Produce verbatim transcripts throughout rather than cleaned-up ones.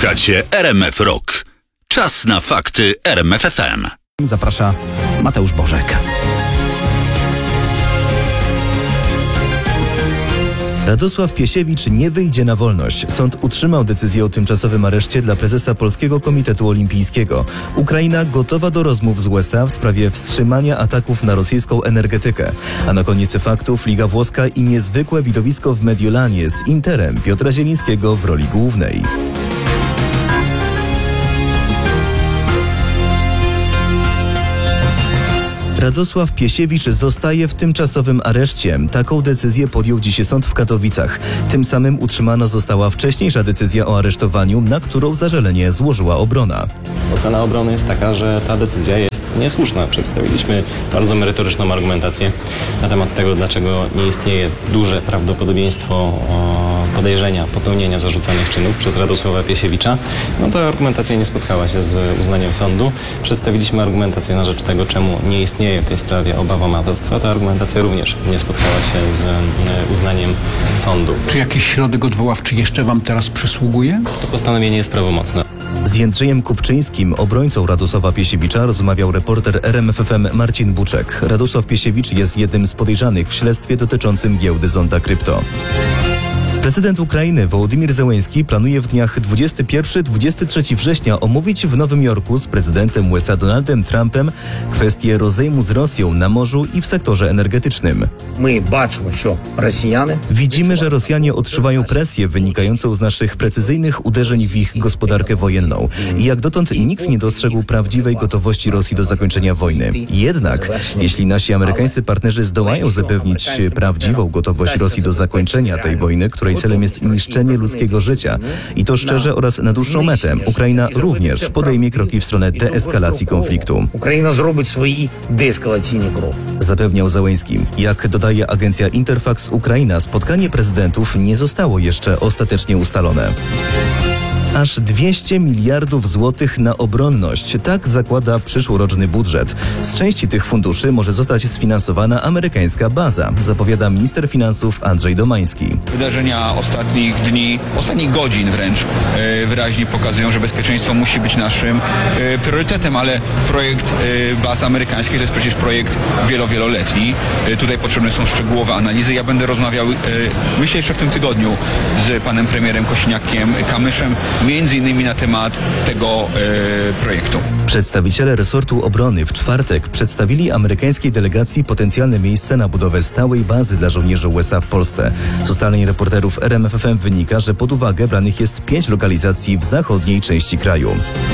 Słuchacie R M F Rock. Czas na fakty R M F F M. Zaprasza Mateusz Bożek. Radosław Piesiewicz nie wyjdzie na wolność. Sąd utrzymał decyzję o tymczasowym areszcie dla prezesa Polskiego Komitetu Olimpijskiego. Ukraina gotowa do rozmów z U S A w sprawie wstrzymania ataków na rosyjską energetykę. A na koniec faktów Liga Włoska i niezwykłe widowisko w Mediolanie z Interem Piotra Zielińskiego w roli głównej. Radosław Piesiewicz zostaje w tymczasowym areszcie. Taką decyzję podjął dziś sąd w Katowicach. Tym samym utrzymana została wcześniejsza decyzja o aresztowaniu, na którą zażalenie złożyła obrona. Ocena obrony jest taka, że ta decyzja jest niesłuszna. Przedstawiliśmy bardzo merytoryczną argumentację na temat tego, dlaczego nie istnieje duże prawdopodobieństwo podejrzenia popełnienia zarzucanych czynów przez Radosława Piesiewicza. No ta argumentacja nie spotkała się z uznaniem sądu. Przedstawiliśmy argumentację na rzecz tego, czemu nie istnieje w tej sprawie obawa ambatorstwa. Ta argumentacja również nie spotkała się z uznaniem sądu. Czy jakiś środek odwoławczy jeszcze wam teraz przysługuje? To postanowienie jest prawomocne. Z Jędrzejem Kupczyńskim, obrońcą Radosława Piesiewicza, rozmawiał reporter R M F F M Marcin Buczek. Radosław Piesiewicz jest jednym z podejrzanych w śledztwie dotyczącym giełdy Zonda Krypto. Prezydent Ukrainy Wołodymyr Zełenski planuje w dniach dwudziestego pierwszego do dwudziestego trzeciego września omówić w Nowym Jorku z prezydentem U S A Donaldem Trumpem kwestię rozejmu z Rosją na morzu i w sektorze energetycznym. Widzimy, że Rosjanie odczuwają presję wynikającą z naszych precyzyjnych uderzeń w ich gospodarkę wojenną. I jak dotąd nikt nie dostrzegł prawdziwej gotowości Rosji do zakończenia wojny. Jednak, jeśli nasi amerykańscy partnerzy zdołają zapewnić prawdziwą gotowość Rosji do zakończenia tej wojny, której celem jest niszczenie ludzkiego życia i to szczerze oraz na dłuższą metę, Ukraina również podejmie kroki w stronę deeskalacji konfliktu. Ukraina zrobi swoje deeskalacyjne kroki. Zapewniał Zełenski. Jak dodaje agencja Interfax Ukraina, spotkanie prezydentów nie zostało jeszcze ostatecznie ustalone. Aż dwieście miliardów złotych na obronność. Tak zakłada przyszłoroczny budżet. Z części tych funduszy może zostać sfinansowana amerykańska baza, zapowiada minister finansów Andrzej Domański. Wydarzenia ostatnich dni, ostatnich godzin wręcz e, wyraźnie pokazują, że bezpieczeństwo musi być naszym e, priorytetem, ale projekt e, baz amerykańskich to jest przecież projekt wielo, wieloletni. E, tutaj potrzebne są szczegółowe analizy. Ja będę rozmawiał, e, myślę jeszcze w tym tygodniu, z panem premierem Kosiniakiem-Kamyszem, między innymi na temat tego e, projektu. Przedstawiciele resortu obrony w czwartek przedstawili amerykańskiej delegacji potencjalne miejsce na budowę stałej bazy dla żołnierzy U S A w Polsce. Z ustaleń reporterów R M F F M wynika, że pod uwagę branych jest pięć lokalizacji w zachodniej części kraju.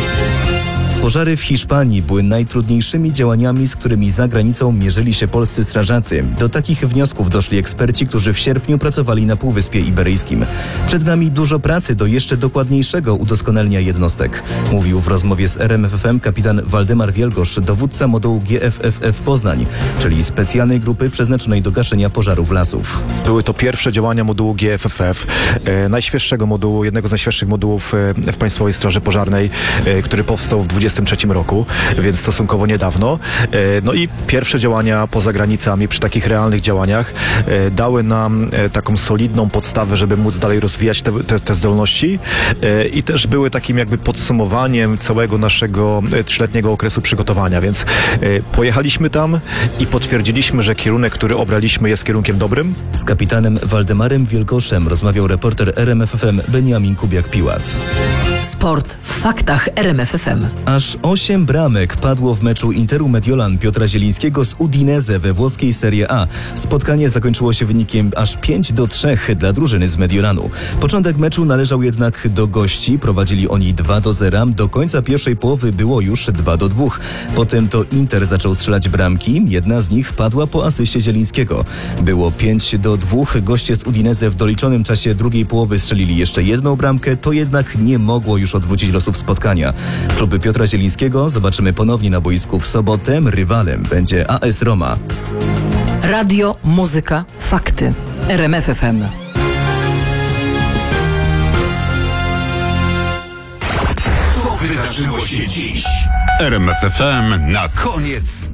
Pożary w Hiszpanii były najtrudniejszymi działaniami, z którymi za granicą mierzyli się polscy strażacy. Do takich wniosków doszli eksperci, którzy w sierpniu pracowali na Półwyspie Iberyjskim. Przed nami dużo pracy do jeszcze dokładniejszego udoskonalenia jednostek, mówił w rozmowie z R M F F M kapitan Waldemar Wielgosz, dowódca modułu G F F F Poznań, czyli specjalnej grupy przeznaczonej do gaszenia pożarów lasów. Były to pierwsze działania modułu G F F F, e, najświeższego modułu, jednego z najświeższych modułów e, w Państwowej Straży Pożarnej, e, który powstał w dwudziestym trzecim roku, więc stosunkowo niedawno. No i pierwsze działania poza granicami, przy takich realnych działaniach dały nam taką solidną podstawę, żeby móc dalej rozwijać te, te, te zdolności i też były takim jakby podsumowaniem całego naszego trzyletniego okresu przygotowania, więc pojechaliśmy tam i potwierdziliśmy, że kierunek, który obraliśmy, jest kierunkiem dobrym. Z kapitanem Waldemarem Wielgoszem rozmawiał reporter R M F F M Beniamin Kubiak-Piłat. Sport w faktach R M F F M. Aż osiem bramek padło w meczu Interu Mediolan Piotra Zielińskiego z Udinese we włoskiej Serie A. Spotkanie zakończyło się wynikiem aż pięć do trzech dla drużyny z Mediolanu. Początek meczu należał jednak do gości. Prowadzili oni dwa do zera. Do końca pierwszej połowy było już dwa do dwóch. Potem to Inter zaczął strzelać bramki. Jedna z nich padła po asyście Zielińskiego. Było pięć do dwóch. Goście z Udinese w doliczonym czasie drugiej połowy strzelili jeszcze jedną bramkę. To jednak nie mogło już odwrócić losów spotkania. Kluby Piotra Zielińskiego zobaczymy ponownie na boisku w sobotę. Rywalem będzie A S Roma. Radio, muzyka, fakty. R M F F M. Co wydarzyło się dziś? R M F F M na koniec